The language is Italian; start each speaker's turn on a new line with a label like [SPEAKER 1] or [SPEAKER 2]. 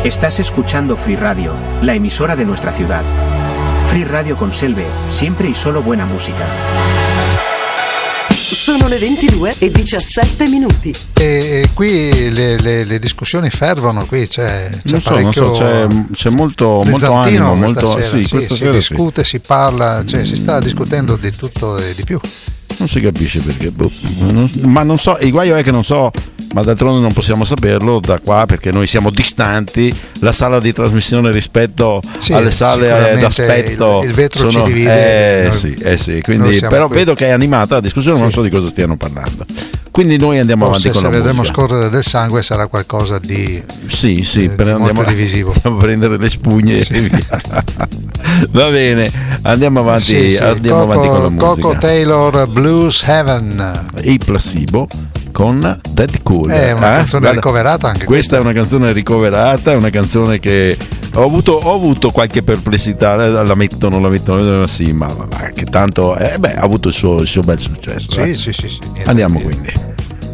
[SPEAKER 1] Estás escuchando Free Radio, la emisora de nuestra ciudad. Free Radio con Selve, siempre y solo buena música.
[SPEAKER 2] Sono le 22:17.
[SPEAKER 3] E qui le discussioni fervono, qui c'è parecchio.
[SPEAKER 4] C'è molto animo, molto
[SPEAKER 3] sera,
[SPEAKER 4] sì, questa
[SPEAKER 3] si
[SPEAKER 4] sera
[SPEAKER 3] discute, si parla, si sta discutendo di tutto e di più.
[SPEAKER 4] Non si capisce perché, ma non so, il guaio è che non so, ma d'altronde non possiamo saperlo da qua perché noi siamo distanti, la sala di trasmissione rispetto alle sale d'aspetto
[SPEAKER 3] il vetro ci divide,
[SPEAKER 4] sì, quindi però qui. Vedo che è animata la discussione, non so di cosa stiano parlando. Quindi noi andiamo avanti con la musica.
[SPEAKER 3] Se vedremo scorrere del sangue sarà qualcosa di
[SPEAKER 4] molto
[SPEAKER 3] divisivo.
[SPEAKER 4] Andiamo a prendere le spugne e via. Va bene, andiamo avanti, andiamo avanti con la musica.
[SPEAKER 3] Coco Taylor, Blues Heaven.
[SPEAKER 4] Il placebo con Dead Cool.
[SPEAKER 3] È una canzone ricoverata anche
[SPEAKER 4] questa. È una canzone ricoverata, è una canzone che ho avuto qualche perplessità, la mettono, sì, ma che tanto ha avuto il suo bel successo.
[SPEAKER 3] Sì.
[SPEAKER 4] Andiamo quindi.